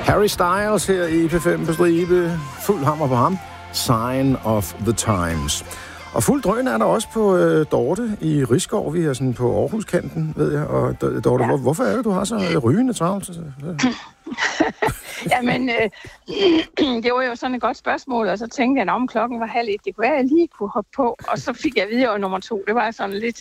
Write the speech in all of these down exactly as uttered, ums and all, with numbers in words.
Harry Styles her i P fem på stribe. Fuld hammer på ham. Sign of the Times. Og fuld drøn er der også på øh, Dorte i Risskov. Vi er sådan på Aarhuskanten, ved jeg. Og Dorte, ja. hvor, hvorfor er det, du har så rygende travlt? Jamen, øh, det var jo sådan et godt spørgsmål, og så tænkte jeg, om klokken var halv et, det kunne være, at jeg lige kunne hoppe på, og så fik jeg videre nummer to. Det var sådan lidt...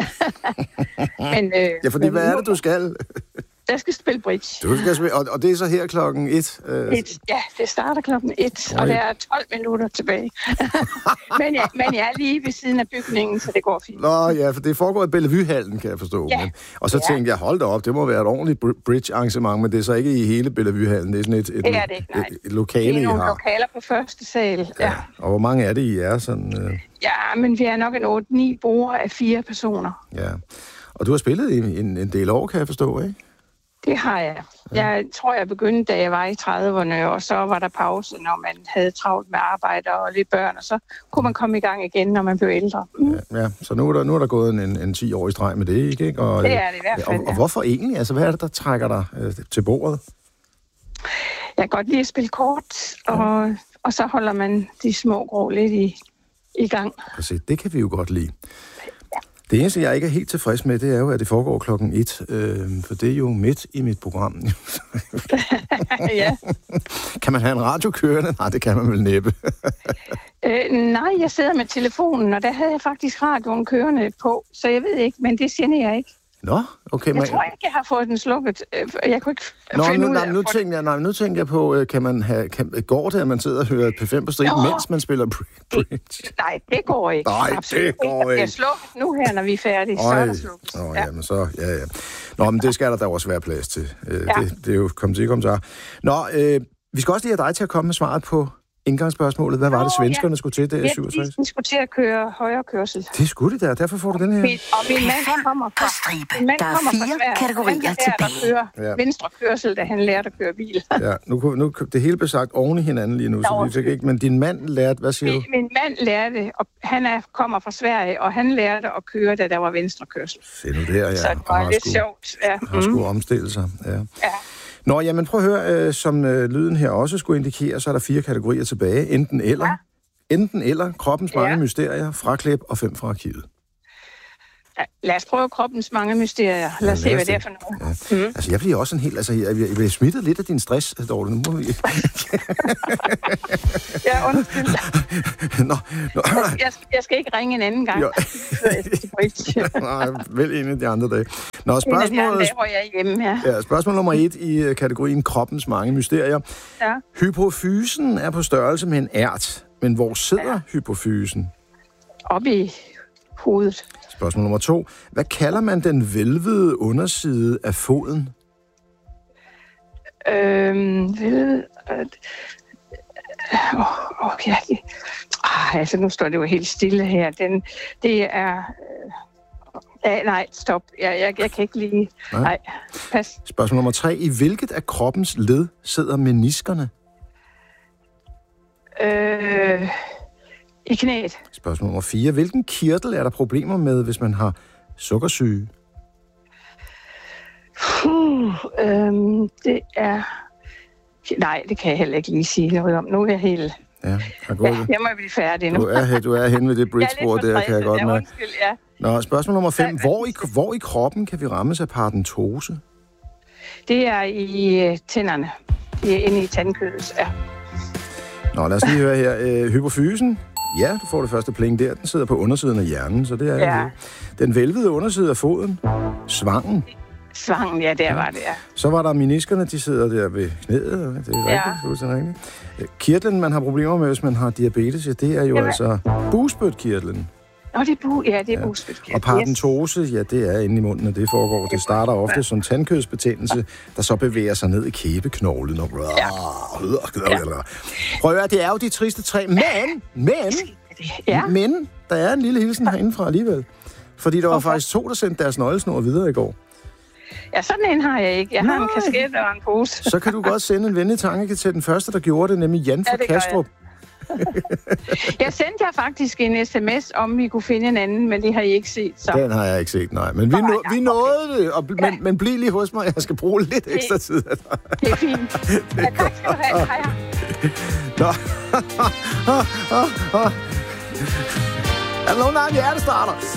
men, øh, ja, fordi men, hvad er det, du skal? Jeg skal spille bridge. Du skal spille, og, og det er så her klokken et? Øh... et ja, det starter klokken et, og der er tolv minutter tilbage. men, jeg, men jeg er lige ved siden af bygningen, så det går fint. Nå ja, for det foregår i Bellevue-hallen, kan jeg forstå. Ja. Men, og så ja. tænkte jeg, hold da op, det må være et ordentligt bridge-arrangement, men det er så ikke i hele Bellevue-hallen. Det er sådan et, et, det er det ikke, et, et lokale, det er nogle I har. lokaler på første sal. Ja. Ja. Og hvor mange er det, I er? Sådan, øh... Ja, men vi er nok en otte ni brugere af fire personer. Ja, og du har spillet i en, en del år, kan jeg forstå, ikke? Det har jeg. Jeg tror, jeg begyndte, da jeg var i trediverne, og så var der pause, når man havde travlt med arbejde og lidt børn, og så kunne man komme i gang igen, når man blev ældre. Mm. Ja, ja, så nu er der, nu er der gået en, en ti år i streg med det, ikke? Og, det er det i hvert fald, og, og hvorfor egentlig? Altså, hvad er det, der trækker dig øh, til bordet? Jeg kan godt lide at spille kort, og, ja. og så holder man de små grå lidt i, i gang. Præcis, det kan vi jo godt lide. Det eneste, jeg ikke er helt tilfreds med, det er jo, at det foregår klokken et, øh, for det er jo midt i mit program. ja. Kan man have en radio kørende? Nej, det kan man vel næppe. øh, nej, jeg sidder med telefonen, og der havde jeg faktisk radioen kørende på, så jeg ved ikke, men det generer jeg ikke. Nå, okay. Jeg man... tror ikke, jeg har fået den slukket. Jeg kunne ikke Nå, finde nu, ud nej, af... Nu tænker jeg, nej, nu tænker jeg på, kan man have, kan, går det, at man sidder og hører P fem på striben, mens man spiller bridge? Nej, det går ikke. Nej, absolut det går ikke. Jeg slukker nu her, når vi er færdige, Øj. så er der slukket. Nå, ja. Jamen så, ja, ja. Nå, men det skal der da også være plads til. Øh, ja. det, det er jo kommet til, kom så. Nå, øh, vi skal også lige have dig til at komme med svaret på indgangsspørgsmålet. Hvad var det, svenskerne ja. skulle til der i syvogtres? Ja, de skulle til at køre højre kørsel. Det skulle de der, derfor får du den her. Min, og min mand kommer fra, min mand der er fire kategorier tilbage. Han ja. venstre kørsel, da han lærte at køre bil. ja, nu, nu det hele blev sagt oven i hinanden lige nu, så vi fik ikke, men din mand lærte, hvad siger min, du? Min mand lærte, og han er, kommer fra Sverige, og han lærte at køre, da der var venstre kørsel. Se nu der, ja. Så det var lidt sku, sjovt. Ja. Har mm. skulle omstille sig, ja. ja. Nå, jamen prøv at høre, øh, som øh, lyden her også skulle indikere, så er der fire kategorier tilbage. Enten eller. Ja. Enten eller, kroppens mange ja. mysterier, fraklip og fem fra arkivet. Ja, lad os prøve kroppens mange mysterier. Lad os ja, se, hvad det er for noget. Ja. Mm. Altså, jeg bliver også sådan helt... Altså, jeg, jeg bliver smittet lidt af din stress, Dorte. Nu må vi... ja, undskyld. nå, nå. Jeg, jeg skal ikke ringe en anden gang. Nej, vel en af de andre dage. Nå, spørgsmål... En af de andre dage, hvor jeg er hjemme, ja. ja. Spørgsmål nummer et i kategorien kroppens mange mysterier. Ja. Hypofysen er på størrelse med en ært, men hvor sidder ja. hypofysen? Oppe i hovedet. Spørgsmål nummer to. Hvad kalder man den hvælvede underside af foden? Øhm, hvælvede... Øh, åh, åh, ja, det, ah, altså, nu står det jo helt stille her. Den, det er... Øh, øh, nej, stop. Jeg, jeg, jeg kan ikke lige... Nej. nej, pas. Spørgsmål nummer tre. I hvilket af kroppens led sidder meniskerne? Øh... I knæet. Spørgsmål nummer fire. Hvilken kirtel er der problemer med, hvis man har sukkersyge? Uh, øhm, det er... Nej, det kan jeg heller ikke lige sige noget om. Nu er jeg helt... Ja, ja jeg må blive færdig nu. Du er, du er hen ved det bridgebord der, kan jeg godt ja, mærke. undskyld, ja. Nå, spørgsmål nummer fem. Hvor i, hvor i kroppen kan vi rammes af paradentose? Det er i uh, tænderne. Det er inde i tandkødet, ja. Nå, lad os lige høre her. Øh, hypofysen. Ja, du får det første pling der. Den sidder på undersiden af hjernen, så det er ja. jo den hvælvede underside af foden. Svangen. Svangen, ja, der ja. var det, ja. Så var der meniskerne, de sidder der ved knæet. Det er ja. rigtigt, fuldstændig rigtigt. Kirtlen, man har problemer med, hvis man har diabetes, ja, det er jo Jamen. altså bugspytkirtlen. Nå, det er bu- ja, det er ja. bugspytkirtlen. Og paradentose, yes. ja, det er inde i munden, og det foregår. Det starter ofte ja. som tandkødsbetændelse, der så bevæger sig ned i kæbeknoglen. Og ja. Prøv at det er jo de triste tre, men, men, ja. men, der er en lille hilsen herindefra alligevel. Fordi der var Hvorfor? faktisk to, der sendte deres nøglesnor videre i går. Ja, sådan en har jeg ikke. Jeg har Nej. en kasket og en pose. Så kan du godt sende en venlig tanke til den første, der gjorde det, nemlig Jan fra ja, Kastrup. Jeg sendte jer faktisk en sms, om vi kunne finde en anden, men det har I ikke set. Så. Den har jeg ikke set, nej. Men vi, nå, vi nåede det, og, men, men bliv lige hos mig. Jeg skal bruge lidt ekstra tid. Det er fint. Ja, tak skal du have. Hej. Nå. Er der nogen, der har en hjertestarter?